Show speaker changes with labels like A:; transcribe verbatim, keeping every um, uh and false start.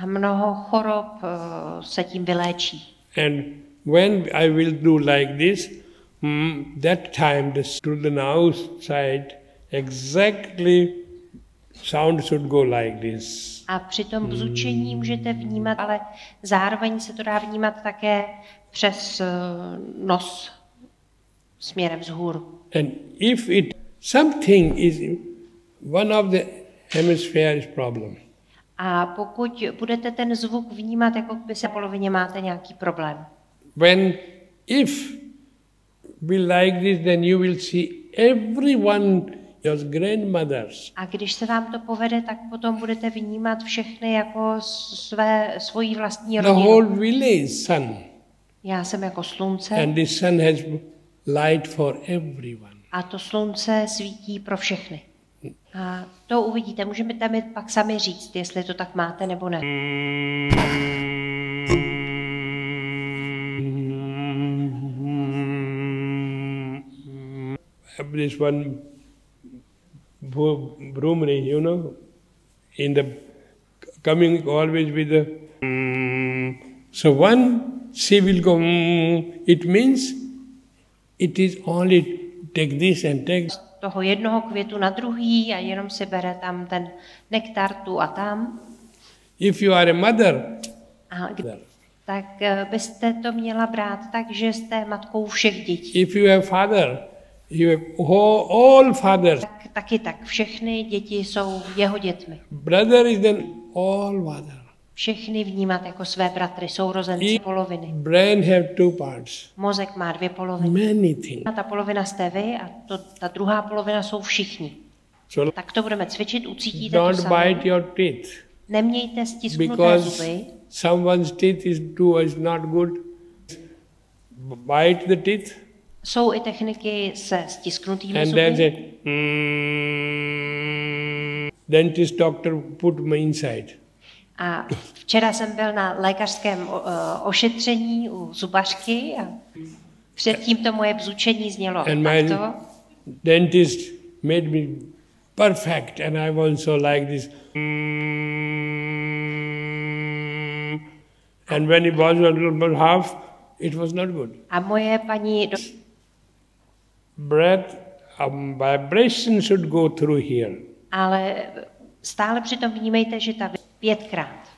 A: A mnoho chorob uh, se tím vyléčí.
B: And when I will do like this, mm, that time the, to the nose side, exactly sound should go like this.
A: A při tom bzučení můžete vnímat, ale zároveň se to dá vnímat také přes uh, nos směrem vzhůru.
B: And if it something is one of the hemispheres problem.
A: A pokud budete ten zvuk vnímat, jako by se polovině máte nějaký problém.
B: When if we like this, then you will see everyone, your grandmothers.
A: A když se vám to povede, tak potom budete vnímat všechny jako své, svoji vlastní
B: The
A: rodinu.
B: whole village sun.
A: Já jsem jako slunce.
B: And the sun has light for everyone.
A: A to slunce svítí pro všechny. A to uvidíte, můžete mi pak sami říct, jestli to tak máte nebo ne.
B: This one Brumri, you know, in the coming always with the so one she will go. It means it is only take this and take.
A: Toho jednoho květu na druhý a jenom si bere tam ten nektar tu a tam.
B: If you are a mother,
A: a kdy, tak byste to měla brát tak, že jste matkou všech dětí.
B: If you have father, you have all fathers.
A: Tak, taky tak, všechny děti jsou jeho dětmi.
B: Brother is then all mother.
A: Všechny vnímat jako své bratry, sourozenci, poloviny.
B: Brain have two parts.
A: Mozek má dvě poloviny.
B: Many things.
A: A ta polovina jste vy a to, ta druhá polovina jsou všichni.
B: So
A: tak to budeme cvičit, ucítíte
B: don't
A: to samé.
B: bite your teeth.
A: Nemějte stisknuté
B: Because
A: zuby.
B: someone's teeth is too is not good. Bite the teeth.
A: Jsou i techniky se stisknutými
B: and
A: zuby.
B: then say, mm, dentist doctor put me inside.
A: A včera jsem byl na lékařském o, ošetření u zubařky a předtím to moje bzučení znělo
B: And my
A: takto.
B: dentist made me perfect and I also like this. Mm, and when it was a little half, it was not good.
A: A moje paní do...
B: Breath, um, vibration should go through here.
A: Ale stále přitom vnímejte, že ta pětkrát.